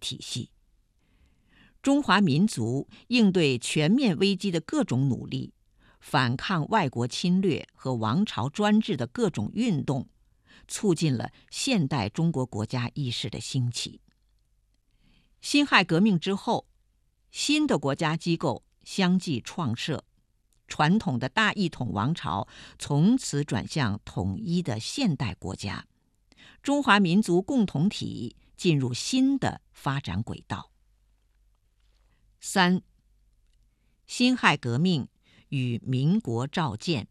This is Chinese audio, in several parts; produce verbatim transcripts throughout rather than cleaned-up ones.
体系。中华民族应对全面危机的各种努力，反抗外国侵略和王朝专制的各种运动，促进了现代中国国家意识的兴起。辛亥革命之后，新的国家机构相继创设，传统的大一统王朝从此转向统一的现代国家，中华民族共同体进入新的发展轨道。三、辛亥革命与民国召见。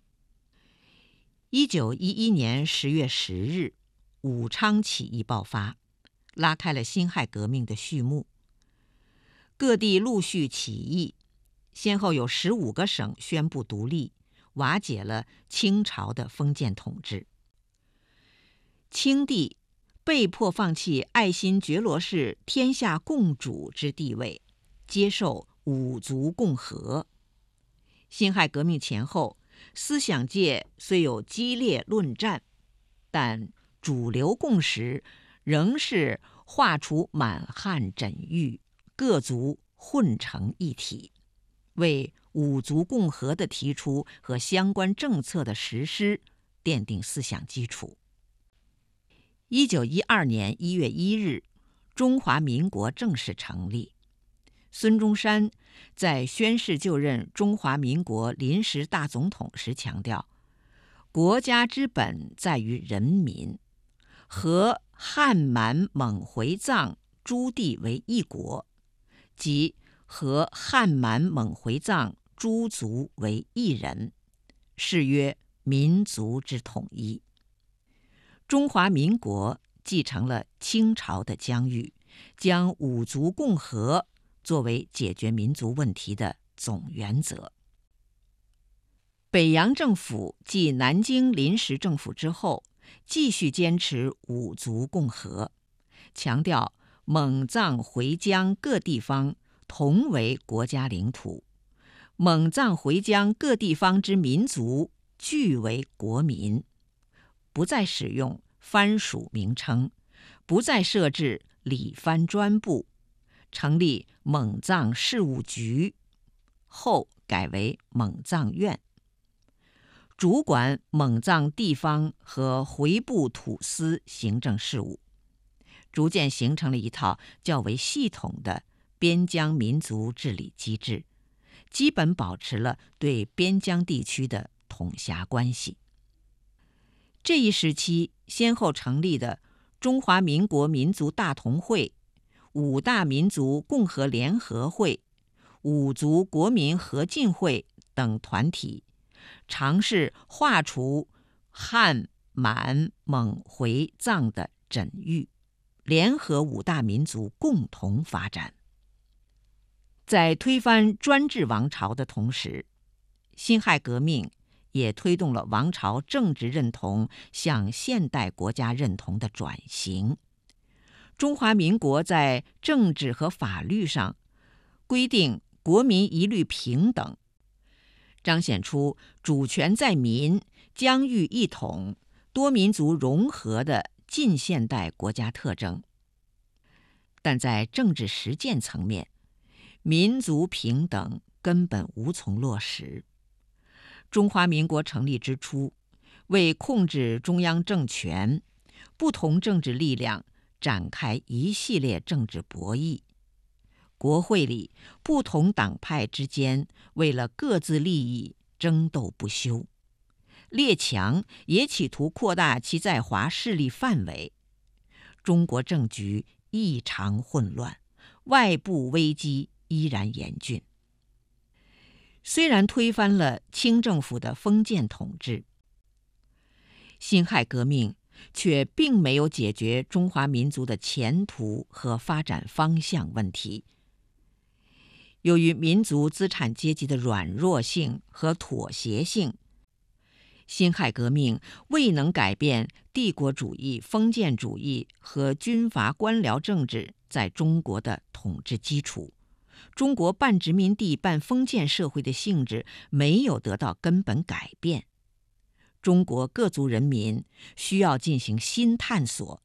一九一一年十月十日，武昌起义爆发，拉开了辛亥革命的序幕。各地陆续起义，先后有十五个省宣布独立，瓦解了清朝的封建统治。清帝被迫放弃爱新觉罗氏天下共主之地位，接受五族共和。辛亥革命前后，思想界虽有激烈论战，但主流共识仍是划除满汉枕域，各族混成一体，为五族共和的提出和相关政策的实施奠定思想基础。一九一二年一月一日，中华民国正式成立。孙中山在宣誓就任中华民国临时大总统时强调，国家之本在于人民，和汉满蒙回藏诸地为一国，即和汉满蒙回藏诸族为一人，是曰民族之统一。中华民国继承了清朝的疆域，将五族共和作为解决民族问题的总原则。北洋政府继南京临时政府之后，继续坚持五族共和，强调蒙藏回疆各地方同为国家领土，蒙藏回疆各地方之民族俱为国民，不再使用藩属名称，不再设置理藩专部，成立蒙藏事务局，后改为蒙藏院，主管蒙藏地方和回部土司行政事务，逐渐形成了一套较为系统的边疆民族治理机制，基本保持了对边疆地区的统辖关系。这一时期先后成立的中华民国民族大同会、五大民族共和联合会、五族国民合进会等团体，尝试划除汉满蒙回藏的枕域，联合五大民族共同发展。在推翻专制王朝的同时，辛亥革命也推动了王朝政治认同向现代国家认同的转型。中华民国在政治和法律上规定国民一律平等，彰显出主权在民、疆域一统、多民族融合的近现代国家特征。但在政治实践层面，民族平等根本无从落实。中华民国成立之初，为控制中央政权，不同政治力量展开一系列政治博弈。国会里不同党派之间为了各自利益争斗不休，列强也企图扩大其在华势力范围。中国政局异常混乱，外部危机依然严峻。虽然推翻了清政府的封建统治，辛亥革命却并没有解决中华民族的前途和发展方向问题。由于民族资产阶级的软弱性和妥协性，辛亥革命未能改变帝国主义、封建主义和军阀官僚政治在中国的统治基础。中国半殖民地半封建社会的性质没有得到根本改变。中国各族人民需要进行新探索，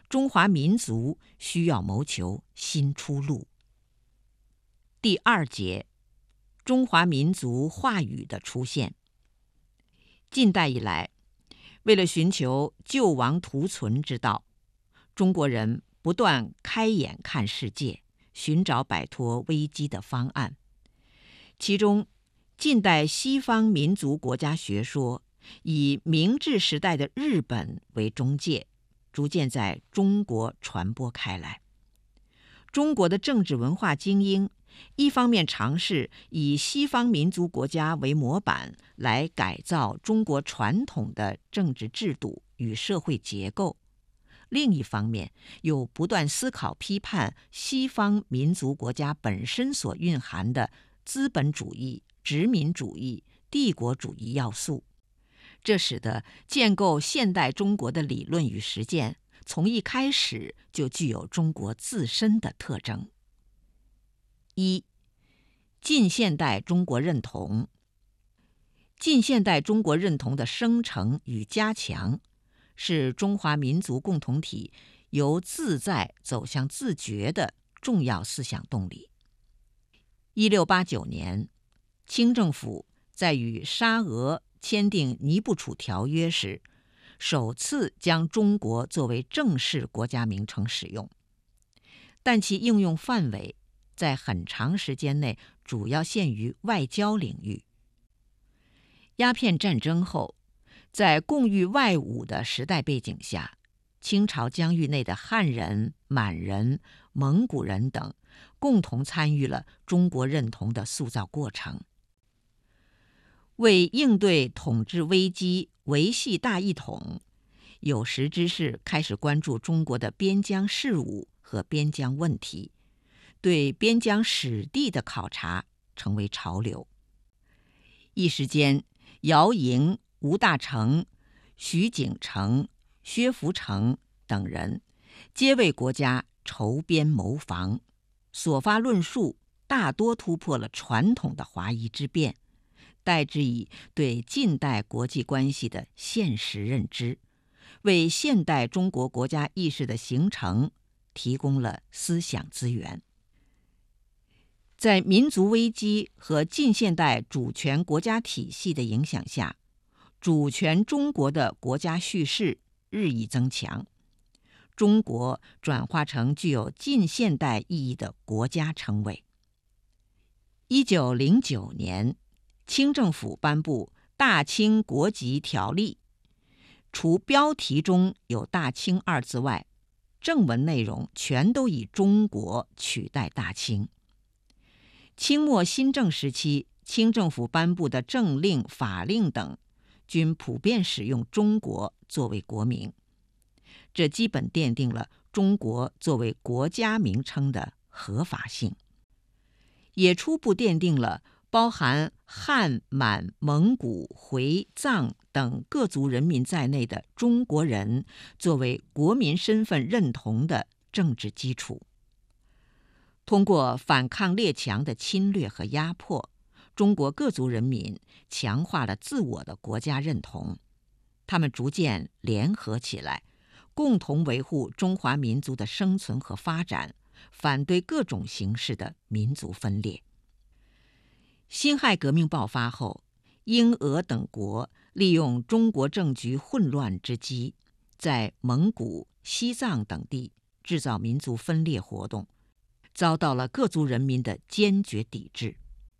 中华民族需要谋求新出路。第二节，中华民族话语的出现。近代以来，为了寻求救亡图存之道，中国人不断开眼看世界，寻找摆脱危机的方案。其中，近代西方民族国家学说以明治时代的日本为中介，逐渐在中国传播开来。中国的政治文化精英一方面尝试以西方民族国家为模板来改造中国传统的政治制度与社会结构，另一方面又不断思考批判西方民族国家本身所蕴含的资本主义、殖民主义、帝国主义要素。这使得建构现代中国的理论与实践从一开始就具有中国自身的特征。一、近现代中国认同。近现代中国认同的生成与加强，是中华民族共同体由自在走向自觉的重要思想动力。一六八九年，清政府在与沙俄签订尼布楚条约时，首次将中国作为正式国家名称使用，但其应用范围在很长时间内主要限于外交领域。鸦片战争后，在共御外侮的时代背景下，清朝疆域内的汉人、满人、蒙古人等共同参与了中国认同的塑造过程。为应对统治危机、维系大一统，有识之士开始关注中国的边疆事务和边疆问题，对边疆史地的考察成为潮流。一时间，姚莹、吴大成、徐景成、薛福成等人皆为国家筹边谋防，所发论述大多突破了传统的华夷之辩，代之以对近代国际关系的现实认知，为现代中国国家意识的形成提供了思想资源。在民族危机和近现代主权国家体系的影响下，主权中国的国家叙事日益增强，中国转化成具有近现代意义的国家称谓。一九零九年，清政府颁布《大清国籍条例》，除标题中有“大清”二字外，正文内容全都以中国取代大清。清末新政时期，清政府颁布的政令、法令等均普遍使用中国作为国名，这基本奠定了中国作为国家名称的合法性，也初步奠定了包含汉、满、蒙古、回、藏等各族人民在内的中国人作为国民身份认同的政治基础。通过反抗列强的侵略和压迫，中国各族人民强化了自我的国家认同，他们逐渐联合起来，共同维护中华民族的生存和发展，反对各种形式的民族分裂。辛亥革命爆发后，英俄等国利用中国政局混乱之机，在蒙古、西藏等地制造民族分裂活动，遭到了各族人民的坚决抵制。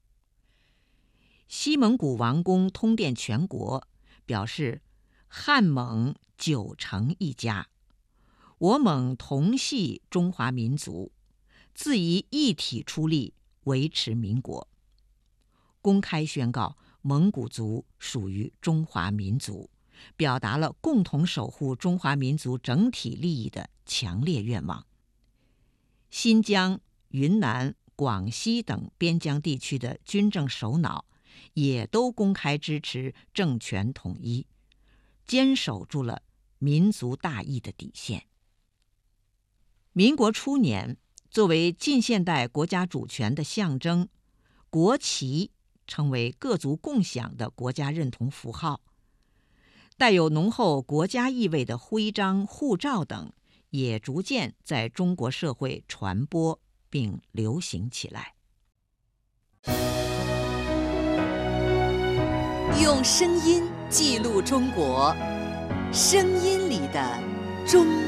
西蒙古王公通电全国，表示汉蒙九成一家，我蒙同系中华民族，自以一体出力维持民国，公开宣告蒙古族属于中华民族，表达了共同守护中华民族整体利益的强烈愿望。新疆、云南、广西等边疆地区的军政首脑也都公开支持政权统一，坚守住了民族大义的底线。民国初年，作为近现代国家主权的象征，国旗成为各族共享的国家认同符号。带有浓厚国家意味的徽章、护照等也逐渐在中国社会传播并流行起来。 用声音记录中国，声音里的中